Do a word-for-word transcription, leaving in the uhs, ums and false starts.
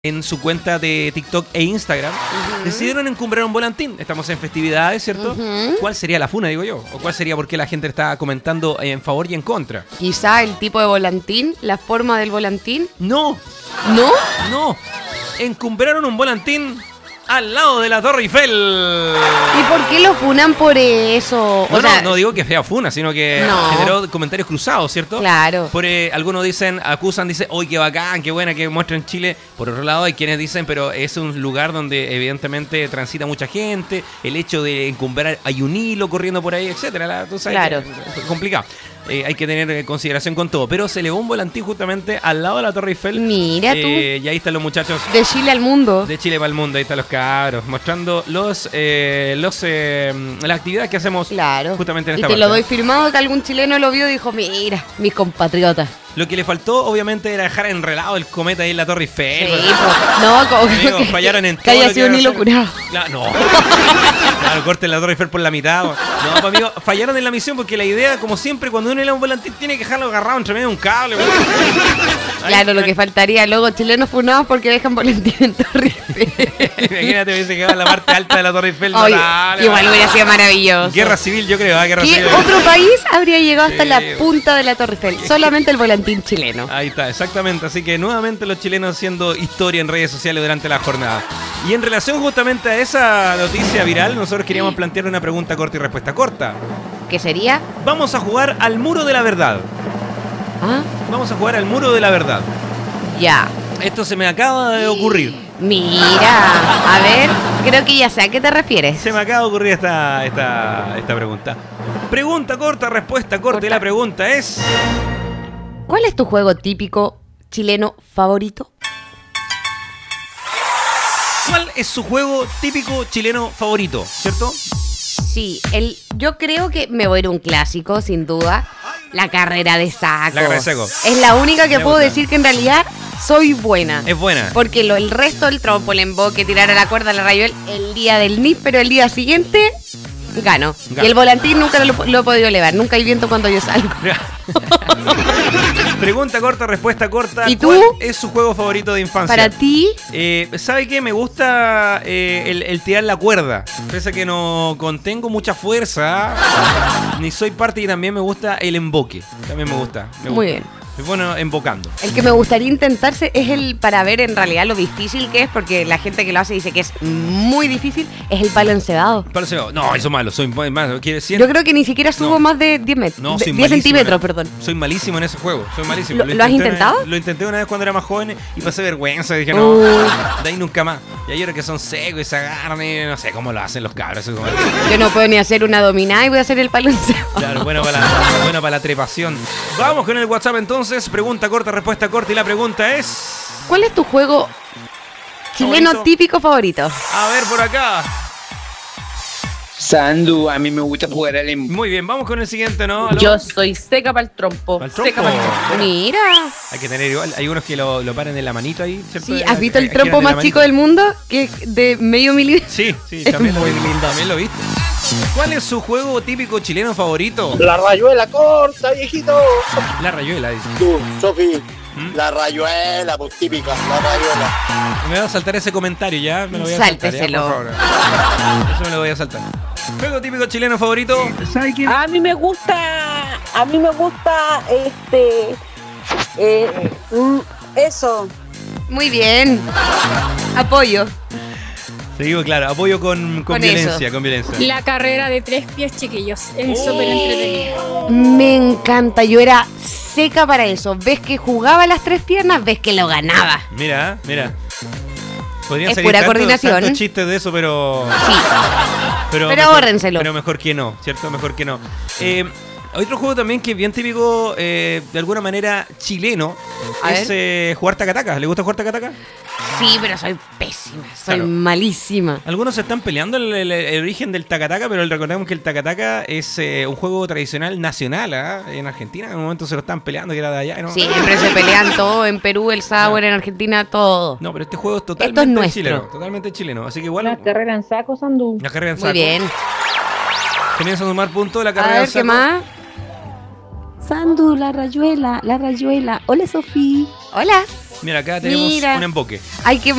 en su cuenta de TikTok e Instagram, uh-huh. decidieron encumbrar un volantín. Estamos en festividades, ¿cierto? Uh-huh. ¿Cuál sería la funa, digo yo? ¿O cuál sería por qué la gente está comentando en favor y en contra? Quizá el tipo de volantín, la forma del volantín. No. ¿No? No. Encumbraron un volantín al lado de la Torre Eiffel. ¿Y por qué lo funan por eso? No, o sea, no, no digo que sea funa, sino que no. generó comentarios cruzados, ¿cierto? Claro. Por, eh, algunos dicen, acusan, dicen, ¡oy, qué bacán, qué buena que muestran Chile! Por otro lado, hay quienes dicen, pero es un lugar donde evidentemente transita mucha gente, el hecho de encumbrar, hay un hilo corriendo por ahí, etcétera. La, tú sabes, claro. Es complicado. Eh, hay que tener consideración con todo. Pero se elevó un volantín justamente al lado de la Torre Eiffel. Mira tú. Eh, y ahí están los muchachos. De Chile al mundo. De Chile para el mundo. Ahí están los cabros. Mostrando los, eh, los eh, las actividades que hacemos claro. justamente en y esta te parte. lo doy firmado que algún chileno lo vio y dijo, mira, mis compatriotas. Lo que le faltó, obviamente, era dejar enrelado el cometa ahí en la Torre Eiffel. Sí, pues, no, como Amigos, que, fallaron en todo. Que haya lo sido un hilo curado. Claro, no. Claro, corten la Torre Eiffel por la mitad. No, pues, amigos, fallaron en la misión porque la idea, como siempre, cuando uno le da un volantín, tiene que dejarlo agarrado entre medio de un cable. Claro, ahí, lo que faltaría. Luego, chilenos funados porque dejan volantín en Torre Eiffel. Imagínate, hubiese quedado en la parte alta de la Torre Eiffel. Oye, notable, igual hubiera sido maravilloso. Guerra civil, yo creo, ¿eh? Guerra ¿Qué civil. otro país habría llegado hasta sí. la punta de la Torre Eiffel? Solamente el volantín chileno. Ahí está, exactamente. Así que nuevamente los chilenos haciendo historia en redes sociales durante la jornada. Y en relación justamente a esa noticia viral, nosotros queríamos plantear una pregunta corta y respuesta corta. ¿Qué sería? Vamos a jugar al muro de la verdad. ¿Ah? Vamos a jugar al muro de la verdad. Ya. Esto se me acaba de ocurrir. Mira, a ver, creo que ya sé a qué te refieres. Se me acaba de ocurrir esta, esta, esta pregunta. Pregunta corta, respuesta corta. corta. Y la pregunta es... ¿cuál es tu juego típico chileno favorito? ¿Cuál es su juego típico chileno favorito? ¿Cierto? Sí, el, yo creo que me voy a ir a un clásico, sin duda. La carrera de saco. La carrera de saco. Es la única que me puedo gusta. decir que en realidad soy buena. Es buena. Porque lo, el resto, el trompo, el emboque, tirar a la cuerda, la rayuela, el día del N I P, pero el día siguiente... Gano. Gano. Y el volantín nunca lo, lo he podido elevar. Nunca hay viento cuando yo salgo. Pregunta corta, respuesta corta. ¿Y tú? ¿Cuál es su juego favorito de infancia? Para ti. Eh, ¿Sabe qué? Me gusta eh, el, el tirar la cuerda. Pese a que no contengo mucha fuerza, ni soy parte, y también me gusta el emboque. También me gusta. Me Muy gusta. bien. Soy bueno embocando. El que me gustaría intentarse es el para ver en realidad lo difícil que es, porque la gente que lo hace dice que es muy difícil, es el palo encebado. Palo encebado. No, eso es malo, soy malo. Yo creo que ni siquiera subo no. más de diez metros. No, de, diez centímetros, perdón. Soy malísimo en ese juego, soy malísimo. ¿Lo, lo, ¿lo has intentado? Una, lo intenté una vez cuando era más joven y pasé vergüenza. Dije, no, uh. de ahí nunca más. Y hay otros que son secos y se agarran y no sé cómo lo hacen los cabros. Como... Yo no puedo ni hacer una dominada y voy a hacer el palo encebado. Claro, bueno para, la, bueno para la trepación. Vamos con el WhatsApp entonces. Pregunta corta, respuesta corta, y la pregunta es... ¿cuál es tu juego chileno favorito? Típico favorito? A ver, por acá. Sandu, a mí me gusta jugar al... Muy bien, vamos con el siguiente, ¿no? ¿Aló? Yo soy seca para el trompo. ¿Para el trompo? Seca para el trompo. Mira. Hay que tener igual, hay unos que lo, lo paran en la manito ahí, ¿cierto? Sí, ¿has visto el trompo más chico del mundo? Que es de medio milímetro. Sí, sí, también, lo, también lo viste. ¿Cuál es su juego típico chileno favorito? La rayuela corta, viejito. La rayuela, dice. Tú, Sofi. ¿Mm? La rayuela, pues típica, la rayuela. Me voy a saltar ese comentario ya, me lo voy a Sálteselo. saltar. Ya, por favor. Eso me lo voy a saltar. ¿Juego típico chileno favorito? ¿Sabe quién? A mí me gusta, a mí me gusta, este, eh, eso. Muy bien. Apoyo. Seguimos, claro, apoyo con, con, con violencia, eso. con violencia. La carrera de tres pies, chiquillos. Es oh. súper entretenido. Me encanta, yo era seca para eso. Ves que jugaba las tres piernas, ves que lo ganaba. Mira, mira. Podrían es salir pura tantos, coordinación. tantos chistes de eso, pero... Sí. Pero, pero mejor, ahórrenselo. Pero mejor que no, ¿cierto? Mejor que no. Eh... Otro juego también que es bien típico, eh, de alguna manera chileno, A es eh, jugar tacataca. ¿Le gusta jugar tacataca? Sí, pero soy pésima, soy claro. malísima. Algunos se están peleando el, el, el origen del tacataca, pero recordemos que el tacataca es eh, un juego tradicional nacional, ¿eh? En Argentina. En un momento se lo están peleando, que era de allá, ¿no? Siempre se pelean todo, en Perú el sour, no. En Argentina todo. No, pero este juego es totalmente Esto es nuestro. chileno, totalmente chileno. Así que igual... Una carrera en saco, Sandu. Una carrera en saco. Muy bien. Comienza a sumar puntos la carrera a ver, en saco. ¿qué más? Sandu, la rayuela, la rayuela. Hola, Sofía. Hola. Mira, acá tenemos Mira. un emboque. Ay, qué